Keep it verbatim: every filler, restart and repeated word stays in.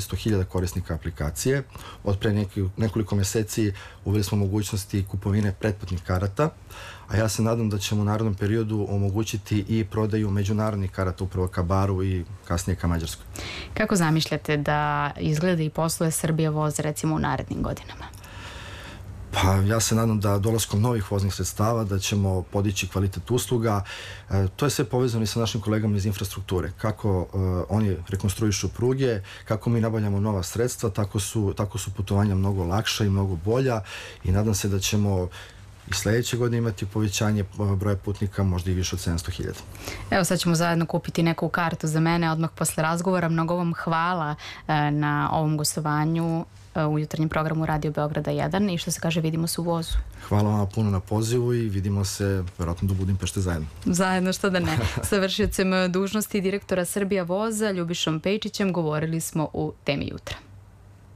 četiristo hiljada korisnika aplikacije. Od pre neki, nekoliko meseci uveli smo mogućnosti kupovine pretplatnih karata, a ja se nadam da ćemo u narednom periodu omogućiti i prodaju međunarodnih karata upravo ka Baru i kasnije ka Mađarskoj. Kako zamišljate da izgleda i posluje Srbija voz recimo u narednim godinama? Pa ja se nadam da dolaskom novih voznih sredstava da ćemo podići kvalitet usluga. E, to je sve povezano i sa našim kolegama iz infrastrukture. Kako e, oni rekonstruišu pruge, kako mi nabavljamo nova sredstva, tako su, tako su putovanja mnogo lakša i mnogo bolja i nadam se da ćemo i sledeće godine imati povećanje broja putnika, možda i više od sedamsto hiljada. Evo sad ćemo zajedno kupiti neku kartu za mene odmah posle razgovora. Mnogo vam hvala e, na ovom gostovanju u jutarnjem programu Radio Beograda jedan i što se kaže vidimo se u vozu. Hvala vam puno na pozivu i vidimo se verovatno do Budimpešte zajedno. Zajedno, što da ne. Sa vršiocem dužnosti direktora Srbija voza Ljubišom Pejčićem govorili smo u Temi jutra.